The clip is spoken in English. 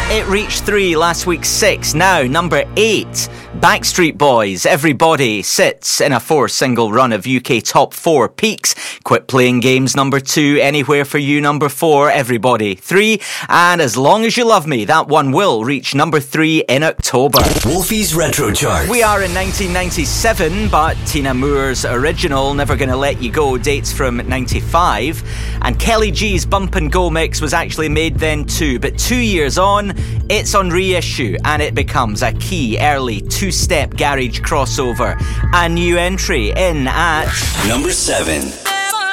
It reached 3, last week 6. Now, number 8. Backstreet Boys, Everybody sits in a 4-single run of UK top 4 peaks. Quit Playing Games, number 2. Anywhere for You, number 4. Everybody, 3. And As Long As You Love Me, that one will reach number 3 in October. Wolfie's Retro Chart. We are in 1997, but Tina Moore's original Never Gonna Let You Go dates from 95. And Kelly G's Bump and Go mix was actually made then too. But 2 years on, it's on reissue and it becomes a key early two-step garage crossover. A new entry in at number 7.